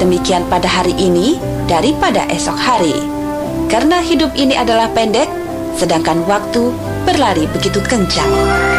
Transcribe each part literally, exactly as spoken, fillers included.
demikian pada hari ini daripada esok hari. Karena hidup ini adalah pendek, sedangkan waktu berlari begitu kencang.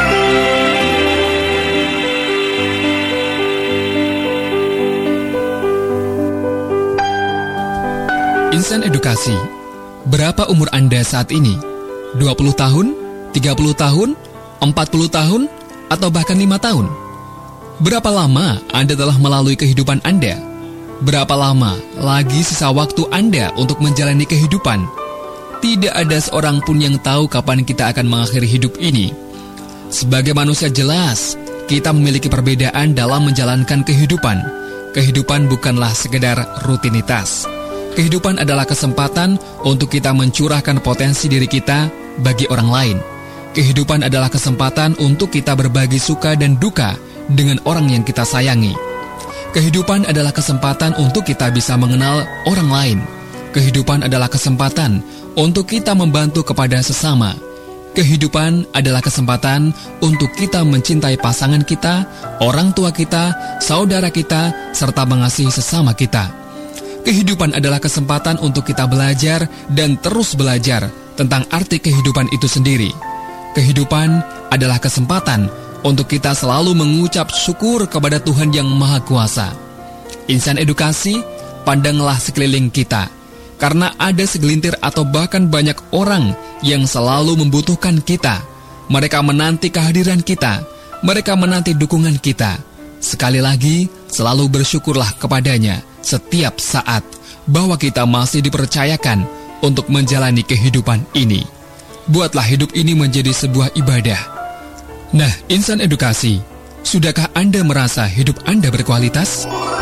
Insan Edukasi, berapa umur Anda saat ini? dua puluh tahun, tiga puluh tahun, empat puluh tahun, atau bahkan lima tahun? Berapa lama Anda telah melalui kehidupan Anda? Berapa lama lagi sisa waktu Anda untuk menjalani kehidupan? Tidak ada seorang pun yang tahu kapan kita akan mengakhiri hidup ini. Sebagai manusia jelas, kita memiliki perbedaan dalam menjalankan kehidupan. Kehidupan bukanlah sekedar rutinitas. Kehidupan adalah kesempatan untuk kita mencurahkan potensi diri kita bagi orang lain. Kehidupan adalah kesempatan untuk kita berbagi suka dan duka dengan orang yang kita sayangi. Kehidupan adalah kesempatan untuk kita bisa mengenal orang lain. Kehidupan adalah kesempatan untuk kita membantu kepada sesama. Kehidupan adalah kesempatan untuk kita mencintai pasangan kita, orang tua kita, saudara kita, serta mengasihi sesama kita. Kehidupan adalah kesempatan untuk kita belajar dan terus belajar tentang arti kehidupan itu sendiri. Kehidupan adalah kesempatan untuk kita selalu mengucap syukur kepada Tuhan Yang Maha Kuasa. Insan Edukasi, pandanglah sekeliling kita, karena ada segelintir atau bahkan banyak orang yang selalu membutuhkan kita. Mereka menanti kehadiran kita, mereka menanti dukungan kita. Sekali lagi, selalu bersyukurlah kepadanya setiap saat bahwa kita masih dipercayakan untuk menjalani kehidupan ini. Buatlah hidup ini menjadi sebuah ibadah. Nah, Insan Edukasi, sudahkah Anda merasa hidup Anda berkualitas?